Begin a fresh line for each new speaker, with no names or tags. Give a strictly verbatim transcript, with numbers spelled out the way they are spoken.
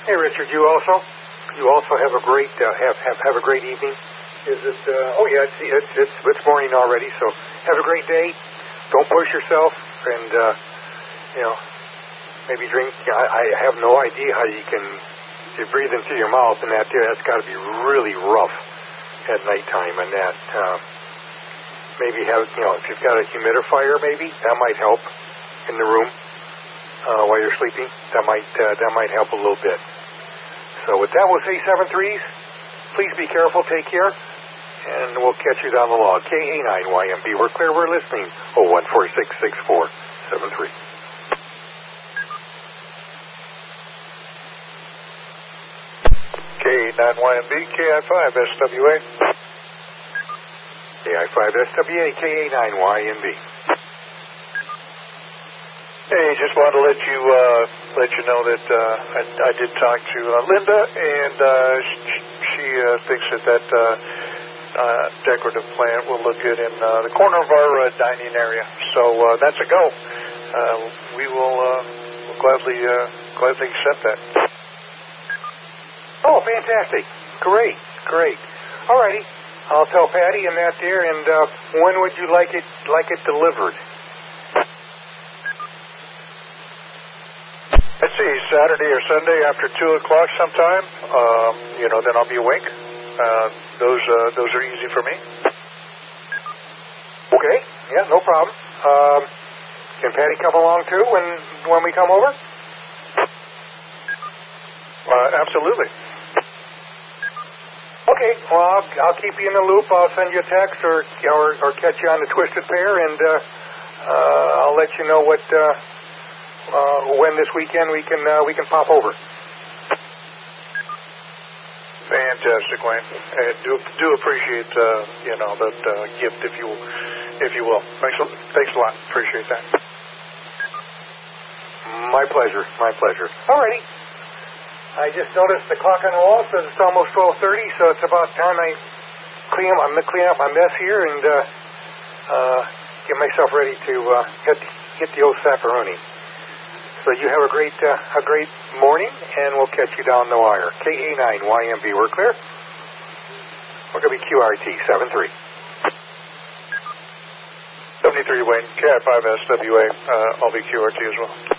Hey, Richard, you also? You also have a great uh, have, have have a great evening. Is it? Uh, oh yeah, it's, it's it's it's morning already. So have a great day. Don't push yourself, and uh, you know, maybe drink. I, I have no idea how you can you breathe in through your mouth, and that that's got to be really rough at nighttime. And that uh, maybe have you know if you've got a humidifier, maybe that might help in the room uh, while you're sleeping. That might uh, that might help a little bit. So with that, we'll say seven threes. Please be careful. Take care. And we'll catch you down the log. K A nine Y M B. We're clear. We're listening. Oh, one four six six four seven three.
K A nine Y M B. K I five S W A.
K I five S W A. K A nine Y M B.
Hey, just wanted to let you uh, let you know that uh, I, I did talk to uh, Linda, and uh, she, she uh, thinks that that uh, uh, decorative plant will look good in uh, the corner of our uh, dining area. So uh, that's a go. Uh, we will uh, we'll gladly uh, gladly accept that.
Oh, fantastic! Great, great. All righty, I'll tell Patty and that there. And uh, when would you like it like it delivered?
Let's see, Saturday or Sunday after two o'clock sometime. Um, you know, then I'll be awake. Uh, those uh, those are easy for me.
Okay, yeah, no problem. Um, can Patty come along too when when we come over?
Uh, absolutely.
Okay, well, I'll, I'll keep you in the loop. I'll send you a text or or, or catch you on the Twisted Pair, and uh, uh, I'll let you know what. Uh, Uh, when this weekend we can uh, we can pop over.
Fantastic, Wayne. I do do appreciate uh, you know that uh, gift, if you if you will. Thanks a, thanks a lot. Appreciate that.
My pleasure. My pleasure. Alrighty. I just noticed the clock on the wall says it's almost twelve thirty, so it's about time I clean up. I'm gonna clean up my mess here and uh, uh, get myself ready to uh, hit hit the old Saccaroni. So you have a great uh, a great morning, and we'll catch you down the wire. K A nine Y M B, we're clear? We're going to be Q R T, seven three.
seventy-three, Wayne. K I five S W A, uh, I'll be Q R T as well.